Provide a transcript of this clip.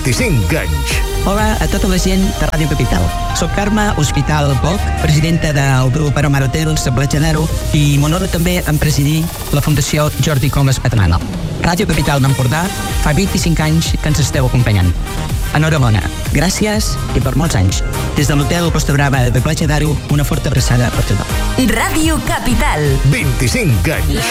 25 anys. Hola a tota la gent de Ràdio Capital. Soc Carme Hospital Poc, presidenta del grup Aromar Hotels de Platja d'Aro, i m'honora també en presidir la Fundació Jordi Comas Patrana. Ràdio Capital d'Empordà fa 25 anys que ens esteu acompanyant. Enhorabona, gràcies i per molts anys. Des de l'Hotel Costa Brava de Platja d'Aro, una forta abraçada per tothom. Ràdio Capital. 25 anys.